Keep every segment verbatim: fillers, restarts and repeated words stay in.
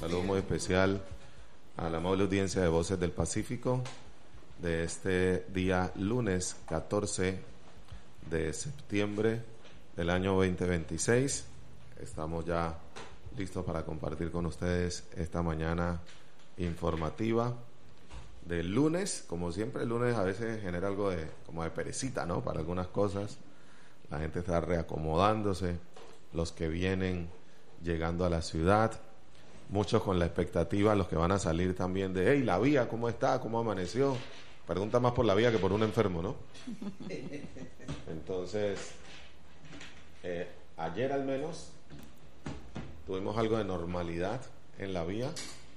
saludo muy especial a la amable audiencia de Voces del Pacífico de este día lunes catorce de septiembre del año veinte veintiséis. Estamos ya listos para compartir con ustedes esta mañana informativa del lunes. Como siempre, el lunes a veces genera algo de como de perecita, ¿no? Para algunas cosas. La gente está reacomodándose, los que vienen llegando a la ciudad, muchos con la expectativa, los que van a salir también de, hey, la vía, ¿cómo está? ¿Cómo amaneció? Pregunta más por la vía que por un enfermo, ¿no? Entonces, eh, ayer al menos tuvimos algo de normalidad en la vía.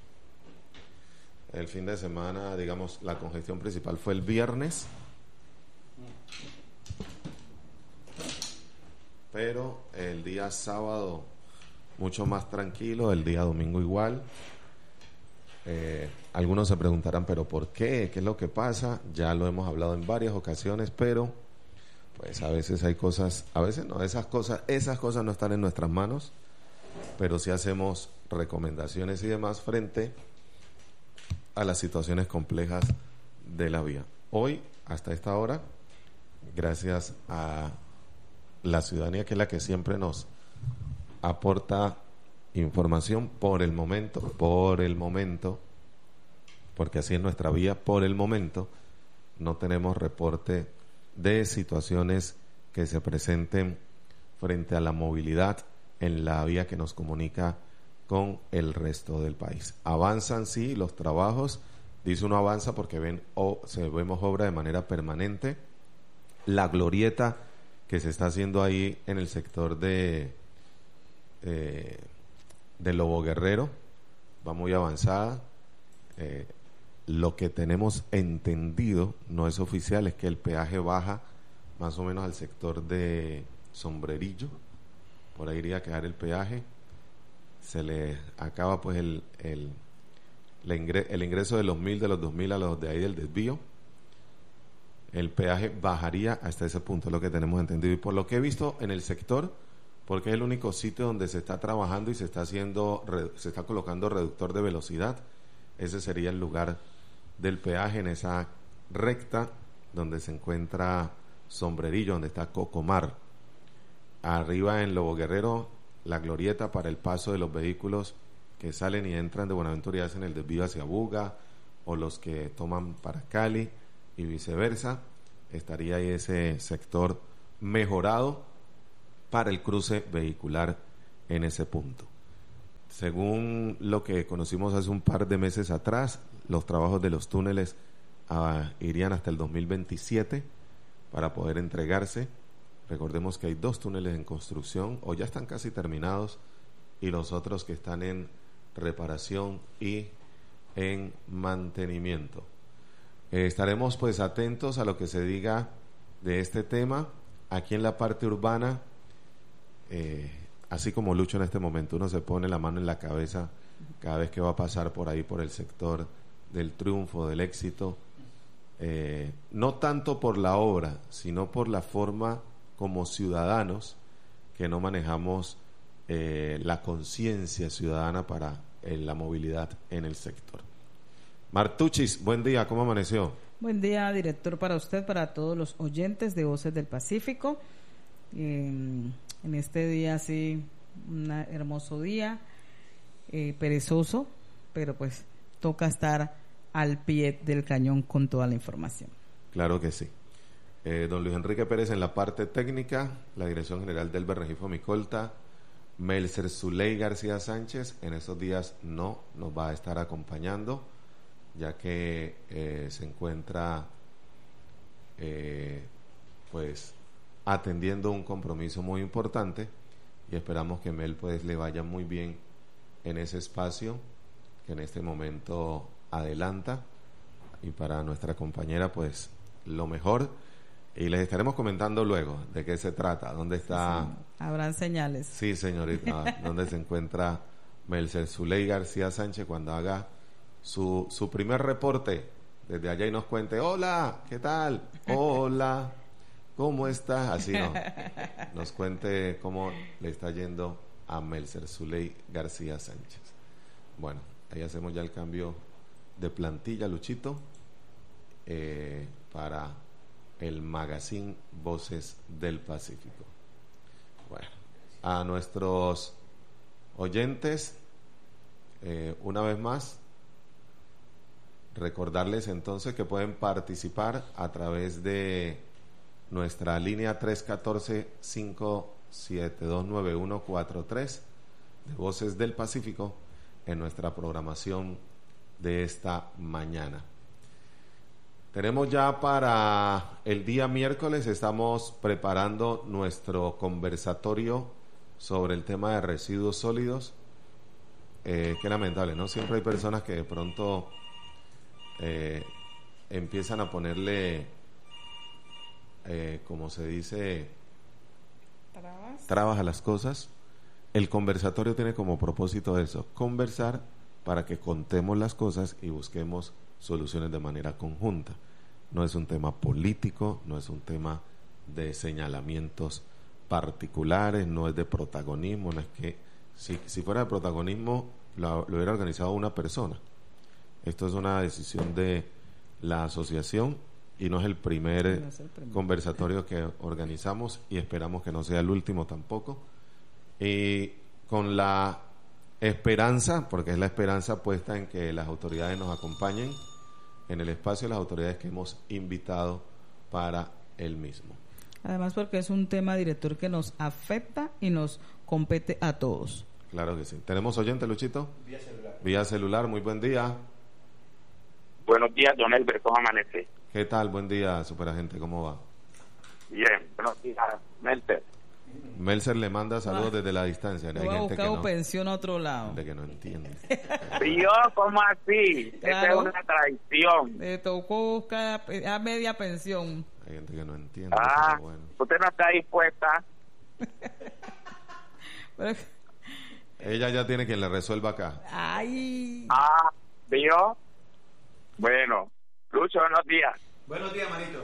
El fin de semana, digamos, la congestión principal fue el viernes, pero el día sábado mucho más tranquilo, el día domingo igual. Eh, algunos se preguntarán, ¿pero por qué? ¿Qué es lo que pasa? Ya lo hemos hablado en varias ocasiones, pero pues a veces hay cosas, a veces no, esas cosas, esas cosas no están en nuestras manos, pero sí hacemos recomendaciones y demás frente a las situaciones complejas de la vía. Hoy, hasta esta hora, gracias a la ciudadanía, que es la que siempre nos aporta información por el momento, por el momento, porque así es nuestra vía, por el momento, no tenemos reporte de situaciones que se presenten frente a la movilidad en la vía que nos comunica con el resto del país. Avanzan, sí, los trabajos, dice uno avanza porque ven o se vemos obra de manera permanente. La glorieta que se está haciendo ahí en el sector de eh, de Lobo Guerrero va muy avanzada. Eh, lo que tenemos entendido, no es oficial, es que el peaje baja más o menos al sector de Sombrerillo, por ahí iría a quedar el peaje. Se le acaba pues el el, el, ingre, el ingreso de los mil, de los dos mil a los de ahí del desvío. El peaje bajaría hasta ese punto, es lo que tenemos entendido. Y por lo que he visto en el sector, porque es el único sitio donde se está trabajando y se está haciendo, se está colocando reductor de velocidad, ese sería el lugar del peaje, en esa recta donde se encuentra Sombrerillo, donde está Cocomar. Arriba en Lobo Guerrero, la glorieta para el paso de los vehículos que salen y entran de Buenaventura y hacen el desvío hacia Buga, o los que toman para Cali y viceversa. Estaría ahí ese sector mejorado para el cruce vehicular en ese punto. Según lo que conocimos hace un par de meses atrás, los trabajos de los túneles uh, irían hasta el dos mil veintisiete para poder entregarse. Recordemos que hay dos túneles en construcción, o ya están casi terminados, y los otros que están en reparación y en mantenimiento. Eh, estaremos pues atentos a lo que se diga de este tema. Aquí en la parte urbana, eh, así como Lucho en este momento, uno se pone la mano en la cabeza cada vez que va a pasar por ahí, por el sector del Triunfo, del Éxito, eh, no tanto por la obra, sino por la forma como ciudadanos que no manejamos eh, la conciencia ciudadana para eh, la movilidad en el sector. Martuchis, buen día, ¿cómo amaneció? Buen día, director, para usted, para todos los oyentes de Voces del Pacífico. Eh, en este día, sí, un hermoso día, eh, perezoso, pero pues toca estar al pie del cañón con toda la información. Claro que sí. Eh, don Luis Enrique Pérez en la parte técnica, la dirección general del Regifo Micolta, Melcer Zuley García Sánchez, en estos días no nos va a estar acompañando, ya que eh, se encuentra eh, pues atendiendo un compromiso muy importante, y esperamos que Mel pues le vaya muy bien en ese espacio que en este momento adelanta, y para nuestra compañera pues lo mejor, y les estaremos comentando luego de qué se trata, dónde está. Sí, habrán señales. Sí, señorita, dónde se encuentra Melcer Zuley García Sánchez cuando haga su, su primer reporte desde allá y nos cuente, hola, ¿qué tal? Hola, ¿cómo estás? Así no, nos cuente cómo le está yendo a Melcer Zuley García Sánchez. Bueno, ahí hacemos ya el cambio de plantilla, Luchito, eh, para el magazine Voces del Pacífico. Bueno, a nuestros oyentes, eh, una vez más, recordarles entonces que pueden participar a través de nuestra línea tres uno cuatro, cinco siete dos, nueve uno cuatro tres de Voces del Pacífico en nuestra programación de esta mañana. Tenemos ya para el día miércoles, estamos preparando nuestro conversatorio sobre el tema de residuos sólidos. Eh, qué lamentable, ¿no? Siempre hay personas que de pronto eh, empiezan a ponerle, eh, como se dice, trabas. trabas a las cosas. El conversatorio tiene como propósito eso, conversar para que contemos las cosas y busquemos soluciones de manera conjunta. No es un tema político, no es un tema de señalamientos particulares, no es de protagonismo, no es que si, si fuera de protagonismo lo, lo hubiera organizado una persona. Esto es una decisión de la asociación y no es el primer, no es el primer conversatorio que organizamos y esperamos que no sea el último tampoco. Y con la esperanza, porque es la esperanza puesta en que las autoridades nos acompañen en el espacio, las autoridades que hemos invitado para el mismo. Además porque es un tema, director, que nos afecta y nos compete a todos. Claro que sí. ¿Tenemos oyente, Luchito? Vía celular. Vía celular, muy buen día. Buenos días, don Elber, ¿cómo amanece? ¿Qué tal? Buen día, superagente, ¿cómo va? Bien, buenos días, Melter. Melzer le manda saludos ah, desde la distancia. Hay gente que no, pensión a otro lado. De que no entiende. ¿Yo? ¿Cómo así? Claro, esa es una traición. Le tocó buscar a media pensión. Hay gente que no entiende. Ah, bueno. Usted no está dispuesta. Pero... Ella ya tiene quien le resuelva acá. Ay. Ah, ¿vio? Bueno, Lucho, buenos días. Buenos días, manito.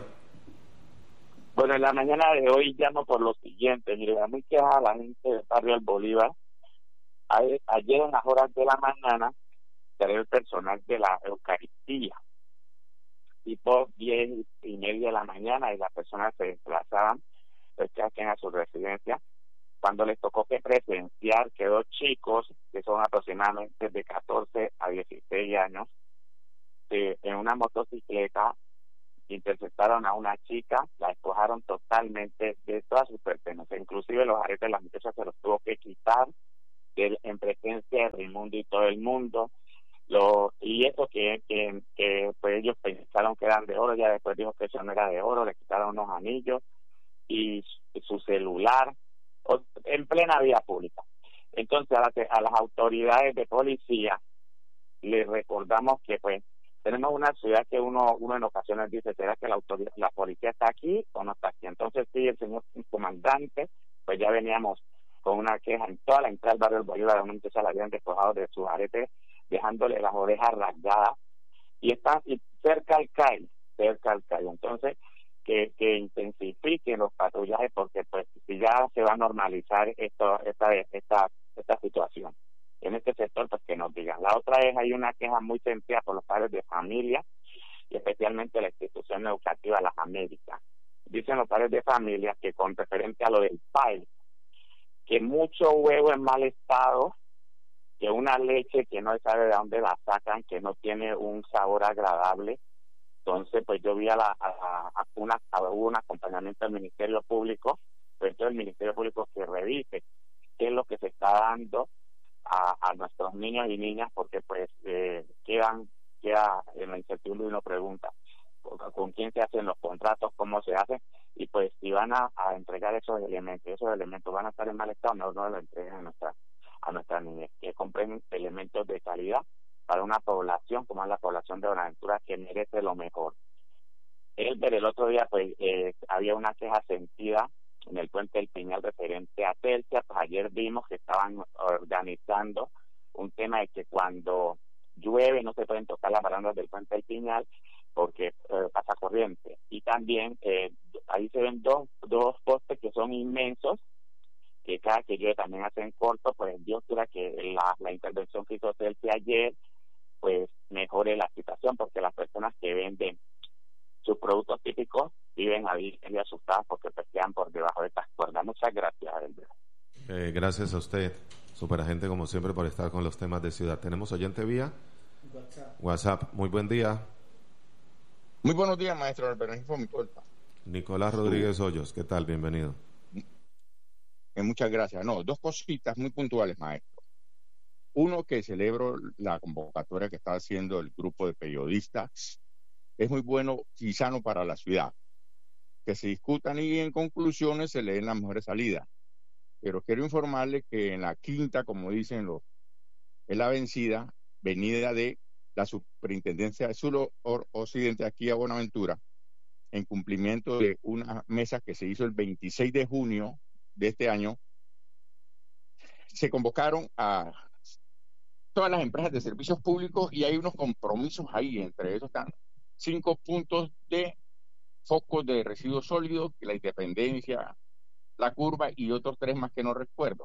Bueno, en la mañana de hoy llamo por lo siguiente. Mire, a mí queja a la gente del barrio del Bolívar. Ayer, ayer en las horas de la mañana salió el personal de la Eucaristía. Tipo diez y media de la mañana y las personas se desplazaban pues, a su residencia. Cuando les tocó que presenciar que dos chicos, que son aproximadamente de catorce a dieciséis años, eh, en una motocicleta, interceptaron a una chica, la despojaron totalmente de todas sus pertenencias, inclusive los aretes de las muchachas se los tuvo que quitar de, en presencia de Raimundo y todo el mundo. Lo, y eso que, que, que pues ellos pensaron que eran de oro, ya después dijo que eso no era de oro, le quitaron unos anillos y, y su celular en plena vía pública. Entonces a, la, a las autoridades de policía les recordamos que pues tenemos una ciudad que uno uno en ocasiones dice, ¿será que la autoridad, la policía está aquí o no está aquí? Entonces sí, el señor comandante, pues ya veníamos con una queja en toda la entrada del barrio del Bolívar, a una muchacha la habían despojado de sus aretes, dejándole las orejas rasgadas, y está y cerca al C A I, cerca al C A I. Entonces, que, que intensifiquen los patrullajes, porque pues si ya se va a normalizar esto esta esta esta situación en este sector, pues que nos digan. La otra es, hay una queja muy sentida por los padres de familia y especialmente la institución educativa Las Américas. Dicen los padres de familia que con referente a lo del P A I, que mucho huevo en mal estado, que una leche que no sabe de dónde la sacan, que no tiene un sabor agradable. Entonces, pues yo vi a, la, a, a una, a un acompañamiento del Ministerio Público, pues entonces el Ministerio Público que revise qué es lo que se está dando a, a nuestros niños y niñas, porque pues eh, quedan queda en la incertidumbre y uno pregunta con quién se hacen los contratos, cómo se hacen, y pues si van a, a entregar esos elementos, esos elementos van a estar en mal estado, no, no lo entreguen a nuestra a nuestras niñas, que compren elementos de calidad para una población como es la población de Buenaventura, que merece lo mejor. El, el otro día pues eh, había una queja sentida en el Puente del Piñal referente a Telcia. Pues ayer vimos que estaban organizando un tema de que cuando llueve no se pueden tocar las barandas del Puente del Piñal porque eh, pasa corriente, y también eh, ahí se ven dos dos postes que son inmensos que cada que llueve también hacen corto, pues Dios quiera que la, la intervención que hizo Celsi ayer, pues mejore la situación, porque las personas que venden sus productos típicos viven ahí asustadas porque pues quedan por debajo de estas cuerdas. Muchas gracias, Albert. Eh, gracias a usted, superagente, como siempre, por estar con los temas de ciudad. ¿Tenemos oyente vía? WhatsApp. WhatsApp. Muy buen día. Muy buenos días, maestro Alberto. Mi culpa. Nicolás Rodríguez Hoyos, ¿qué tal? Bienvenido. Eh, muchas gracias. No, dos cositas muy puntuales, maestro. Uno, que celebro la convocatoria que está haciendo el grupo de periodistas. Es muy bueno y sano para la ciudad. Que se discutan y en conclusiones se leen las mejores salidas. Pero quiero informarle que en la quinta, como dicen los, es la vencida, venida de la Superintendencia de Sur Occidente aquí a Buenaventura, en cumplimiento de una mesa que se hizo el veintiséis de junio de este año, se convocaron a todas las empresas de servicios públicos y hay unos compromisos ahí, entre esos están cinco puntos de focos de residuos sólidos, la Independencia, la Curva y otros tres más que no recuerdo.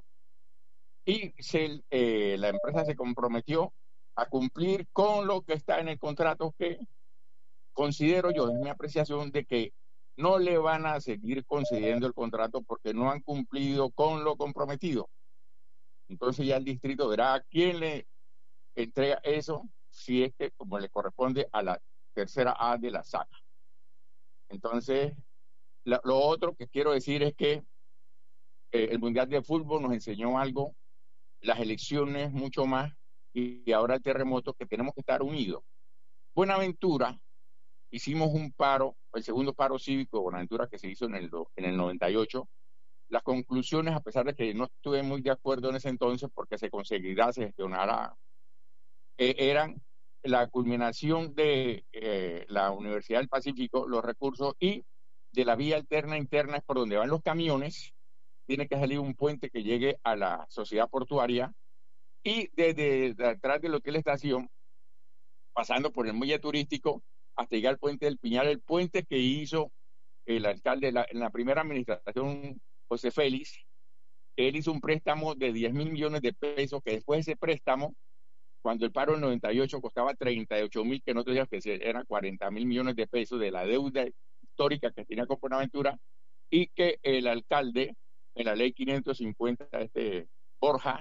Y se, eh, la empresa se comprometió a cumplir con lo que está en el contrato, que considero yo, es mi apreciación, de que no le van a seguir concediendo el contrato porque no han cumplido con lo comprometido. Entonces ya el distrito verá a quién le entrega eso, si es que como le corresponde a la tercera A de la S A C. Entonces, la, lo otro que quiero decir es que eh, el Mundial de Fútbol nos enseñó algo, las elecciones mucho más, y, y ahora el terremoto, que tenemos que estar unidos. Buenaventura, hicimos un paro, el segundo paro cívico de Buenaventura que se hizo en el, en el noventa y ocho. Las conclusiones, a pesar de que no estuve muy de acuerdo en ese entonces porque se conseguirá, se gestionará, eh, eran la culminación de eh, la Universidad del Pacífico, los recursos, y de la vía alterna interna es por donde van los camiones. Tiene que salir un puente que llegue a la sociedad portuaria y desde de atrás de lo que es la estación, pasando por el muelle turístico hasta llegar al puente del Piñal, el puente que hizo el alcalde la, en la primera administración, José Félix. Él hizo un préstamo de diez mil millones de pesos, que después de ese préstamo, cuando el paro del noventa y ocho costaba treinta y ocho mil, que no te digas que eran cuarenta mil millones de pesos de la deuda histórica que tenía con Buenaventura, y que el alcalde, en la ley quinientos cincuenta, este, Borja,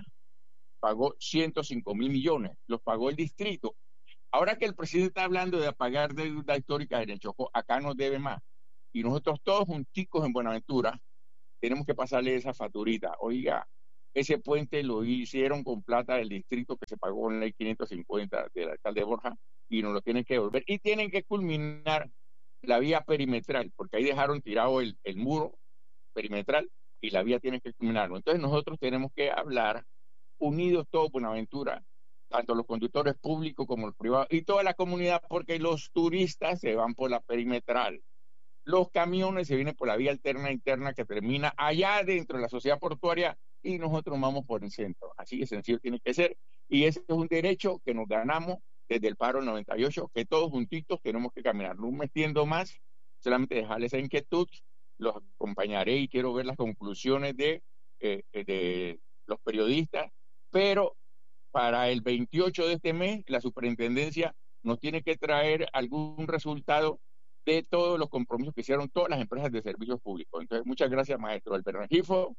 pagó ciento cinco mil millones, los pagó el distrito. Ahora que el presidente está hablando de pagar deuda histórica en el Chocó, acá nos debe más. Y nosotros todos junticos en Buenaventura tenemos que pasarle esa facturita. Oiga, ese puente lo hicieron con plata del distrito que se pagó en la ley quinientos cincuenta del alcalde Borja y nos lo tienen que devolver. Y tienen que culminar la vía perimetral, porque ahí dejaron tirado el, el muro perimetral y la vía tiene que culminarlo. Entonces nosotros tenemos que hablar unidos todos Buenaventura, tanto los conductores públicos como los privados y toda la comunidad, porque los turistas se van por la perimetral. Los camiones se vienen por la vía alterna interna que termina allá dentro de la sociedad portuaria y nosotros vamos por el centro. Así de sencillo tiene que ser. Y ese es un derecho que nos ganamos desde el paro del noventa y ocho, que todos juntitos tenemos que caminar. No me extiendo más, solamente dejarles esa inquietud. Los acompañaré y quiero ver las conclusiones de, eh, de los periodistas. Pero para el veintiocho de este mes, la superintendencia nos tiene que traer algún resultado de todos los compromisos que hicieron todas las empresas de servicios públicos. Entonces, muchas gracias, maestro Albert Rengifo,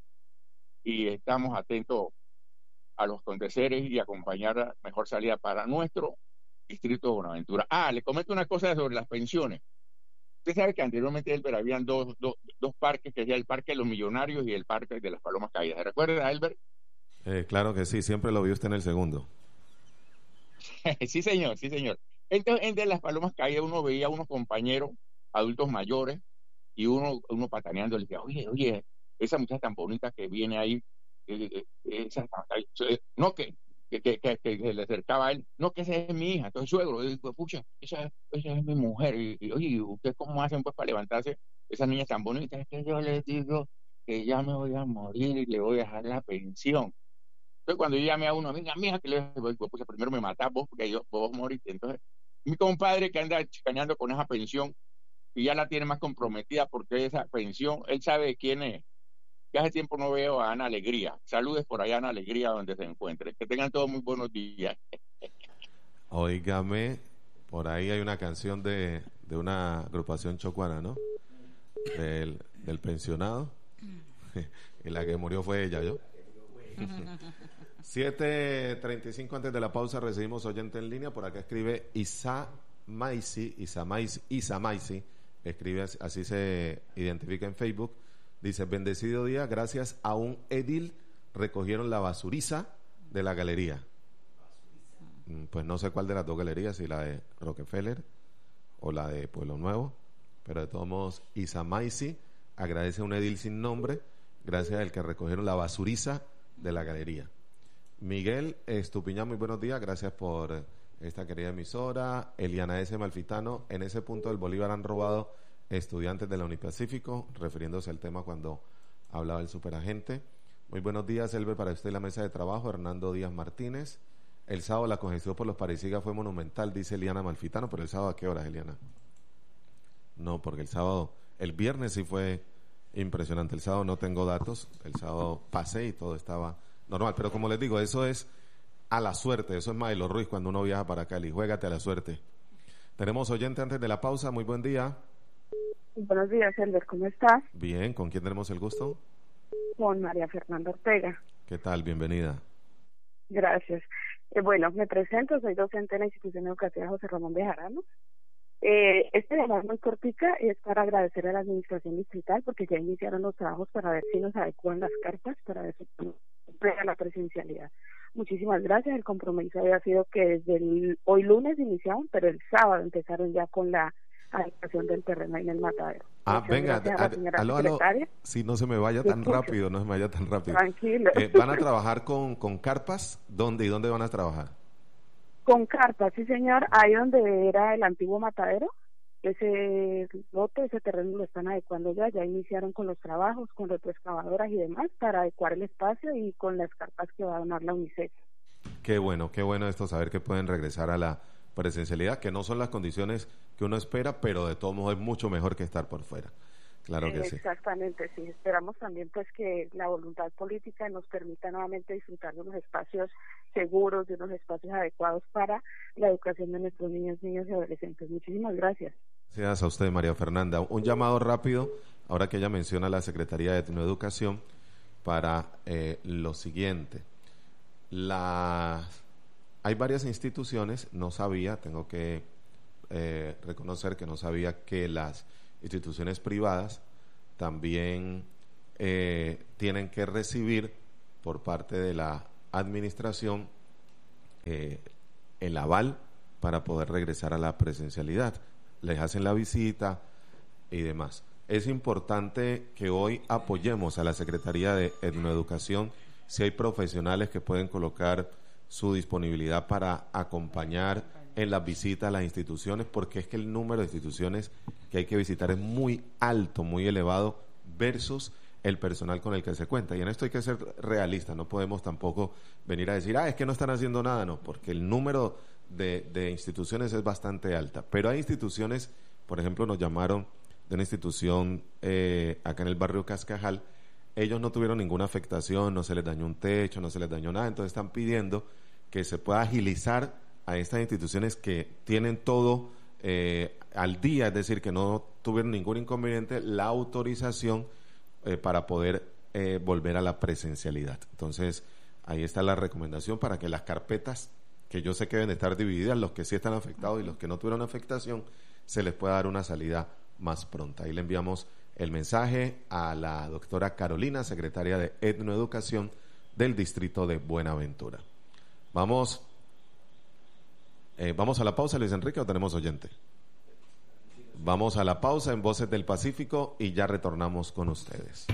y estamos atentos a los aconteceres y acompañar la mejor salida para nuestro distrito de Buenaventura. Ah, le comento una cosa sobre las pensiones. Usted sabe que anteriormente, Albert, habían dos, dos, dos parques, que era el Parque de los Millonarios y el Parque de las Palomas Caídas. ¿Se recuerda, Albert? Eh, claro que sí, siempre lo vio usted en el segundo. Sí, señor, sí, señor. Entonces, entre las Palomas Caídas uno veía a unos compañeros adultos mayores y uno, uno pataneando, le decía, oye, oye, esa muchacha tan bonita que viene ahí, eh, eh, esa, eh, no, que, que, que, que, que le acercaba a él, no, que esa es mi hija. Entonces, suegro, digo, pucha, esa, esa es mi mujer. Y, y oye, ¿ustedes cómo hacen pues para levantarse esas niñas tan bonitas? Es que yo les digo que ya me voy a morir y le voy a dejar la pensión. Entonces, cuando yo llamé a uno, amiga, mija, que le voy, pues primero me matás vos, porque yo vos moriste. Entonces, mi compadre que anda chicaneando con esa pensión y ya la tiene más comprometida porque esa pensión, él sabe quién es, que hace tiempo no veo a Ana Alegría. Saludes por allá, Ana Alegría, donde se encuentre. Que tengan todos muy buenos días. Óigame, por ahí hay una canción de, de una agrupación chocuana, ¿no? Del, del pensionado. Y la que murió fue ella, ¿yo? siete treinta y cinco antes de la pausa recibimos oyente en línea. Por acá escribe Isa Maisi, Isa Maisi, Isa Maisi, escribe así, así se identifica en Facebook. Dice: bendecido día, gracias a un edil recogieron la basuriza de la galería. Pues no sé cuál de las dos galerías, si la de Rockefeller o la de Pueblo Nuevo, pero de todos modos Isa Maisi agradece a un edil sin nombre, gracias al que recogieron la basuriza de la galería. Miguel Estupiñán, muy buenos días, gracias por esta querida emisora. Eliana S. Malfitano: en ese punto del Bolívar han robado estudiantes de la Unipacífico, refiriéndose al tema cuando hablaba el superagente. Muy buenos días, Elber, para usted y la mesa de trabajo. Hernando Díaz Martínez: el sábado la congestión por los Parisigas fue monumental, dice Eliana Malfitano. ¿Pero el sábado a qué hora, Eliana? No, porque el sábado, el viernes sí fue impresionante. El sábado no tengo datos, el sábado pasé y todo estaba normal, pero como les digo, eso es a la suerte, eso es Maelo Ruiz cuando uno viaja para Cali, juégate a la suerte. Tenemos oyente antes de la pausa, muy buen día. Buenos días, Elber, ¿cómo estás? Bien, ¿con quién tenemos el gusto? Con María Fernanda Ortega. ¿Qué tal? Bienvenida. Gracias. Eh, bueno, me presento, soy docente de la institución educativa José Ramón Bejarano. Eh, este llamado muy cortica es para agradecer a la administración distrital porque ya iniciaron los trabajos para ver si nos adecuan las carpas para ver si cumple la presencialidad. Muchísimas gracias. El compromiso había sido que desde el, hoy lunes iniciaron, pero el sábado empezaron ya con la adecuación del terreno ahí en el matadero. Ah, Muchas venga, gracias a la señora aló, aló, secretaria. si no se me vaya tan rápido, no se me vaya tan rápido. Tranquilo. Eh, ¿Van a trabajar con, con carpas? ¿Dónde y dónde van a trabajar? Con carpas, sí señor, ahí donde era el antiguo matadero, ese lote, ese terreno lo están adecuando ya, ya iniciaron con los trabajos, con retroexcavadoras y demás para adecuar el espacio y con las carpas que va a donar la UNICEF. Qué bueno, qué bueno esto, saber que pueden regresar a la presencialidad, que no son las condiciones que uno espera, pero de todos modos es mucho mejor que estar por fuera. Claro que sí. Exactamente, sí. Esperamos también pues que la voluntad política nos permita nuevamente disfrutar de unos espacios seguros, de unos espacios adecuados para la educación de nuestros niños, niñas y adolescentes. Muchísimas gracias. Gracias a usted, María Fernanda. Un llamado rápido, ahora que ella menciona la Secretaría de Tecnoeducación, para eh, lo siguiente. Las... Hay varias instituciones, no sabía, tengo que eh, reconocer que no sabía que las instituciones privadas también eh, tienen que recibir por parte de la administración eh, el aval para poder regresar a la presencialidad. Les hacen la visita y demás. Es importante que hoy apoyemos a la Secretaría de Etnoeducación si hay profesionales que pueden colocar su disponibilidad para acompañar en las visitas a las instituciones, porque es que el número de instituciones que hay que visitar es muy alto, muy elevado versus el personal con el que se cuenta. Y en esto hay que ser realistas, no podemos tampoco venir a decir, ah, es que no están haciendo nada, no, porque el número de, de instituciones es bastante alta. Pero hay instituciones, por ejemplo, nos llamaron de una institución eh, acá en el barrio Cascajal, ellos no tuvieron ninguna afectación, no se les dañó un techo, no se les dañó nada, entonces están pidiendo que se pueda agilizar a estas instituciones que tienen todo eh, al día, es decir, que no tuvieron ningún inconveniente, la autorización eh, para poder eh, volver a la presencialidad. Entonces, ahí está la recomendación para que las carpetas, que yo sé que deben estar divididas, los que sí están afectados y los que no tuvieron afectación, se les pueda dar una salida más pronta. Ahí le enviamos el mensaje a la doctora Carolina, secretaria de Etnoeducación del distrito de Buenaventura. Vamos, eh, vamos a la pausa, Luis Enrique, ¿o tenemos oyente? Vamos a la pausa en Voces del Pacífico y ya retornamos con ustedes.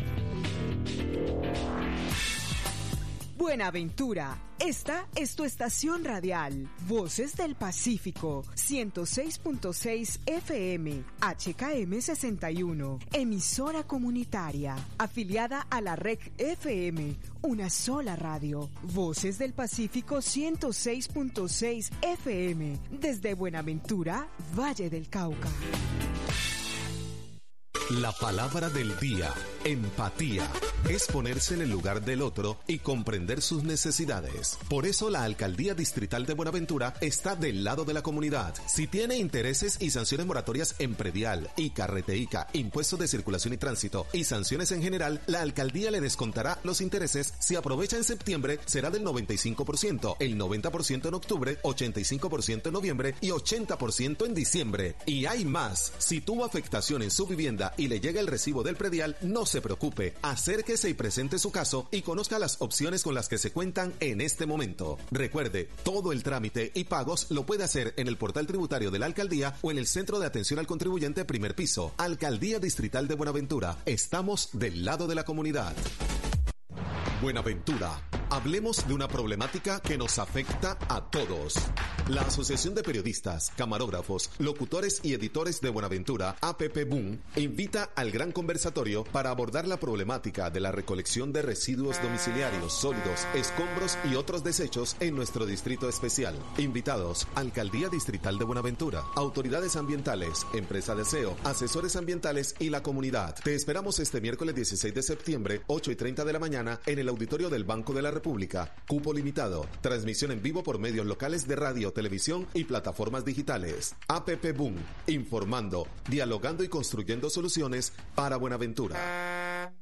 Buenaventura, esta es tu estación radial, Voces del Pacífico, ciento seis punto seis F M, H K M sesenta y uno, emisora comunitaria, afiliada a la R E C F M, una sola radio, Voces del Pacífico ciento seis punto seis F M, desde Buenaventura, Valle del Cauca. La palabra del día Empatía es ponerse en el lugar del otro y comprender sus necesidades. Por eso la Alcaldía Distrital de Buenaventura está del lado de la comunidad. Si tiene intereses y sanciones moratorias en predial, I C A, Reteica, impuestos de circulación y tránsito y sanciones en general, la alcaldía le descontará los intereses. Si aprovecha en septiembre, será del noventa y cinco por ciento, el noventa por ciento en octubre, ochenta y cinco por ciento en noviembre y ochenta por ciento en diciembre. Y hay más. Si tuvo afectación en su vivienda y le llega el recibo del predial, no se preocupe. Acérquese y presente su caso y conozca las opciones con las que se cuentan en este momento. Recuerde, todo el trámite y pagos lo puede hacer en el portal tributario de la alcaldía o en el Centro de Atención al Contribuyente primer piso. Alcaldía Distrital de Buenaventura. Estamos del lado de la comunidad. Buenaventura. Hablemos de una problemática que nos afecta a todos. La Asociación de Periodistas, Camarógrafos, Locutores y Editores de Buenaventura, A P P Boom, invita al gran conversatorio para abordar la problemática de la recolección de residuos domiciliarios, sólidos, escombros y otros desechos en nuestro distrito especial. Invitados: Alcaldía Distrital de Buenaventura, autoridades ambientales, empresa de aseo, asesores ambientales y la comunidad. Te esperamos este miércoles dieciséis de septiembre, ocho y treinta de la mañana, en el auditorio del Banco de la República. Cupo limitado. Transmisión en vivo por medios locales de radio, televisión y plataformas digitales. A P P Boom, informando, dialogando y construyendo soluciones para Buenaventura.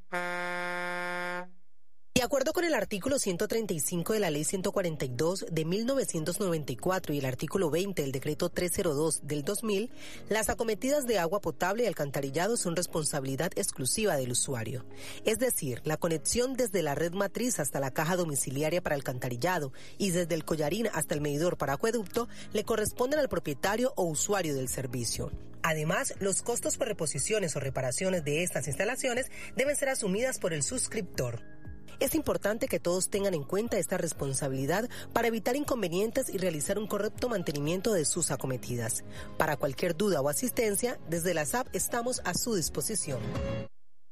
De acuerdo con el artículo ciento treinta y cinco de la Ley ciento cuarenta y dos de mil novecientos noventa y cuatro y el artículo veinte del Decreto trescientos dos del dos mil, las acometidas de agua potable y alcantarillado son responsabilidad exclusiva del usuario. Es decir, la conexión desde la red matriz hasta la caja domiciliaria para alcantarillado y desde el collarín hasta el medidor para acueducto le corresponden al propietario o usuario del servicio. Además, los costos por reposiciones o reparaciones de estas instalaciones deben ser asumidas por el suscriptor. Es importante que todos tengan en cuenta esta responsabilidad para evitar inconvenientes y realizar un correcto mantenimiento de sus acometidas. Para cualquier duda o asistencia, desde la S A B estamos a su disposición.